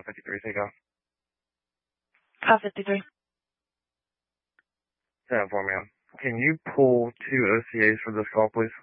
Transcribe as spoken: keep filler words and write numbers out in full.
Alpha fifty-three, takeoff. Alpha fifty-three. Stand for me. Can you pull two O C As for this call, please?